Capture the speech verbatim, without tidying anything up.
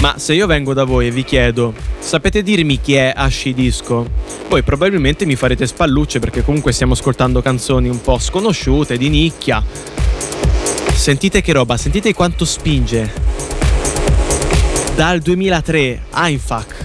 Ma se io vengo da voi e vi chiedo, sapete dirmi chi è Asci Disco? Voi probabilmente mi farete spallucce, perché comunque stiamo ascoltando canzoni un po' sconosciute, di nicchia. Sentite che roba, sentite quanto spinge. Dal duemilatré, Einfach.